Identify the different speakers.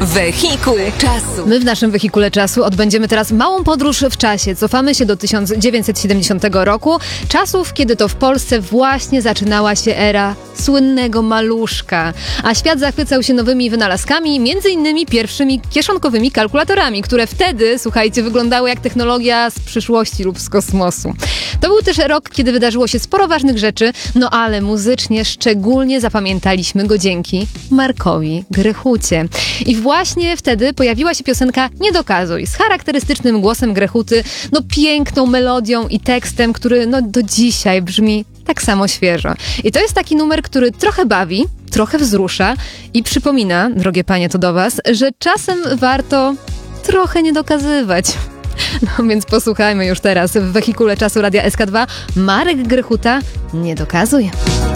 Speaker 1: Wehikuł czasu.
Speaker 2: My w naszym wehikule czasu odbędziemy teraz małą podróż w czasie. Cofamy się do 1970 roku, czasów, kiedy to w Polsce właśnie zaczynała się era słynnego maluszka, a świat zachwycał się nowymi wynalazkami, między innymi pierwszymi kieszonkowymi kalkulatorami, które wtedy, słuchajcie, wyglądały jak technologia z przyszłości lub z kosmosu. To był też rok, kiedy wydarzyło się sporo ważnych rzeczy, no ale muzycznie szczególnie zapamiętaliśmy go dzięki Markowi Grechucie. I właśnie wtedy pojawiła się piosenka Nie dokazuj, z charakterystycznym głosem Grechuty, no piękną melodią i tekstem, który no do dzisiaj brzmi tak samo świeżo. I to jest taki numer, który trochę bawi, trochę wzrusza i przypomina, drogie panie, to do was, że czasem warto trochę nie dokazywać. No więc posłuchajmy już teraz w wehikule czasu Radia SK2. Marek Grechuta, Nie dokazuj.